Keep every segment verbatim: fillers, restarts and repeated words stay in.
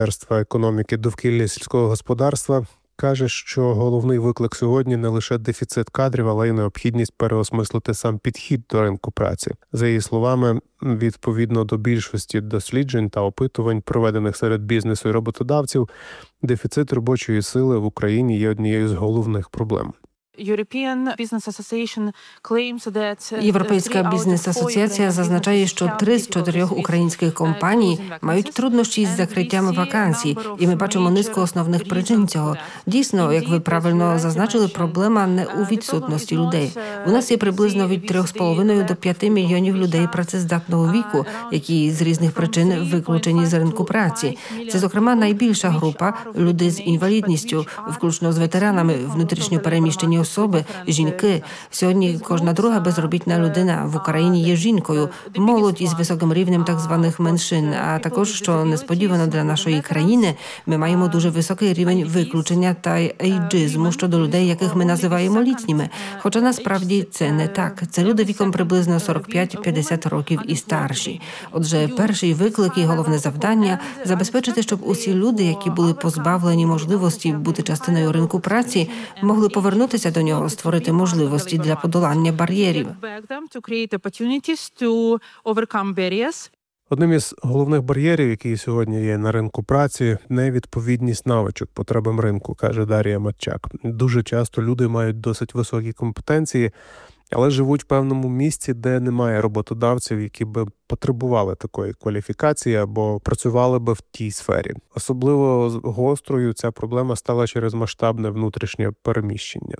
Міністерства економіки, довкілля і сільського господарства каже, що головний виклик сьогодні не лише дефіцит кадрів, але й необхідність переосмислити сам підхід до ринку праці. За її словами, відповідно до більшості досліджень та опитувань, проведених серед бізнесу і роботодавців, дефіцит робочої сили в Україні є однією з головних проблем. Європейська бізнес-асоціація зазначає, що три з чотирьох українських компаній мають труднощі із закриттям вакансій, і ми бачимо низку основних причин цього. Дійсно, як ви правильно зазначили, проблема не у відсутності людей. У нас є приблизно від трьох з половиною до п'яти мільйонів людей працездатного віку, які з різних причин виключені з ринку праці. Це, зокрема, найбільша група – люди з інвалідністю, включно з ветеранами, внутрішньо переміщені особи, жінки. Сьогодні кожна друга безробітна людина в Україні є жінкою, молодь із високим рівнем так званих меншин, а також, що несподівано для нашої країни, ми маємо дуже високий рівень виключення та ейджизму щодо людей, яких ми називаємо літніми. Хоча насправді це не так. Це люди віком приблизно сорок п'ять - п'ятдесят років і старші. Отже, перший виклик і головне завдання – забезпечити, щоб усі люди, які були позбавлені можливості бути частиною ринку праці, могли повернутися до нього, створити можливості для подолання бар'єрів. Одним із головних бар'єрів, які сьогодні є на ринку праці, невідповідність навичок потребам ринку, каже Дар'я Матчак. Дуже часто люди мають досить високі компетенції, але живуть в певному місці, де немає роботодавців, які би потребували такої кваліфікації або працювали би в тій сфері. Особливо гострою ця проблема стала через масштабне внутрішнє переміщення.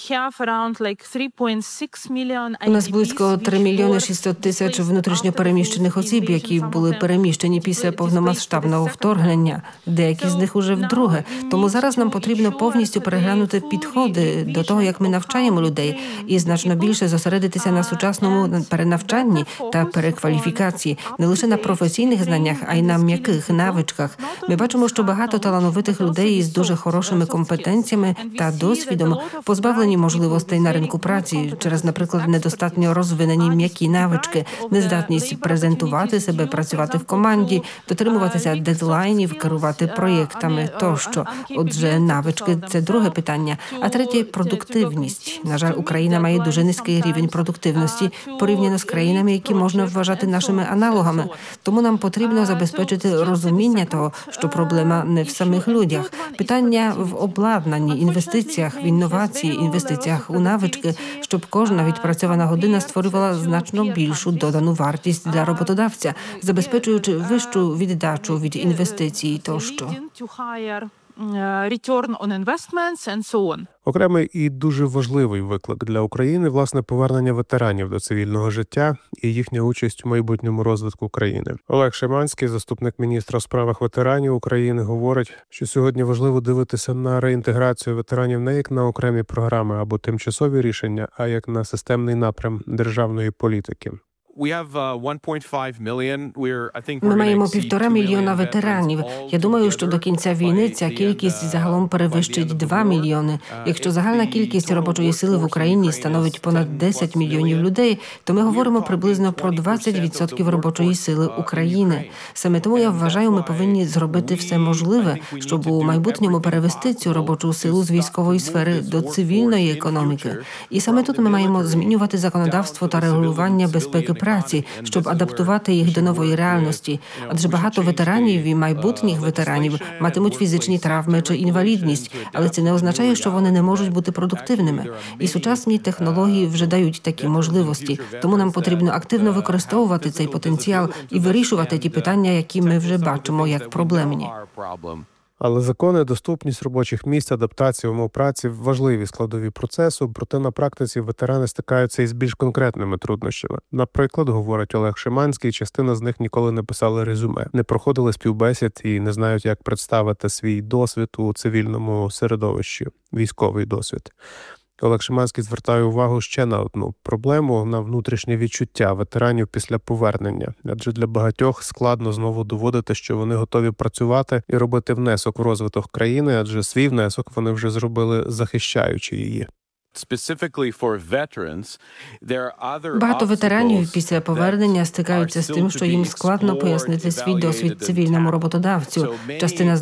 У нас близько три мільйони шістсот тисяч внутрішньо переміщених осіб, які були переміщені після повномасштабного вторгнення. Деякі з них уже вдруге. Тому зараз нам потрібно повністю переглянути підходи до того, як ми навчаємо людей, і значно більше зосередитися на сучасному перенавчанні та перекваліфікації, не лише на професійних знаннях, а й на м'яких навичках. Ми бачимо, що багато талановитих людей із дуже хорошими компетенціями та досвідом позбавлені можливостей на ринку праці через, наприклад, недостатньо розвинені м'які навички, нездатність презентувати себе, працювати в команді, дотримуватися дедлайнів, керувати проєктами тощо. Отже, навички – це друге питання. А третє – продуктивність. На жаль, Україна має дуже низький рівень продуктивності порівняно з країнами, які можна вважати нашими аналогами. Тому нам потрібно забезпечити розуміння того, що проблема не в самих людях. Питання в обладнанні, інвестиціях, в інновації, інвестиціях у навички, щоб кожна відпрацьована година створювала значно більшу додану вартість для роботодавця, забезпечуючи вищу віддачу від інвестицій тощо. Окремий і дуже важливий виклик для України – власне повернення ветеранів до цивільного життя і їхня участь у майбутньому розвитку країни. Олег Шиманський, заступник міністра у справах ветеранів України, говорить, що сьогодні важливо дивитися на реінтеграцію ветеранів не як на окремі програми або тимчасові рішення, а як на системний напрям державної політики. Ми маємо півтора мільйона ветеранів. Я думаю, що до кінця війни ця кількість загалом перевищить два мільйони. Якщо загальна кількість робочої сили в Україні становить понад десять мільйонів людей, то ми говоримо приблизно про двадцять відсотків робочої сили України. Саме тому я вважаю, ми повинні зробити все можливе, щоб у майбутньому перевести цю робочу силу з військової сфери до цивільної економіки. І саме тут ми маємо змінювати законодавство та регулювання безпеки праці, щоб адаптувати їх до нової реальності. Адже багато ветеранів і майбутніх ветеранів матимуть фізичні травми чи інвалідність, але це не означає, що вони не можуть бути продуктивними. І сучасні технології вже дають такі можливості. Тому нам потрібно активно використовувати цей потенціал і вирішувати ті питання, які ми вже бачимо як проблемні. Але закони, доступність робочих місць, адаптація умов праці – важливі складові процесу, проте на практиці ветерани стикаються із більш конкретними труднощами. Наприклад, говорить Олег Шиманський, частина з них ніколи не писали резюме, не проходили співбесід і не знають, як представити свій досвід у цивільному середовищі, військовий досвід. Олег Шиманський звертає увагу ще на одну проблему – на внутрішнє відчуття ветеранів після повернення. Адже для багатьох складно знову доводити, що вони готові працювати і робити внесок в розвиток країни, адже свій внесок вони вже зробили, захищаючи її. Багато ветеранів після повернення стикаються з тим, що їм складно пояснити свій досвід цивільному роботодавцю. Частина з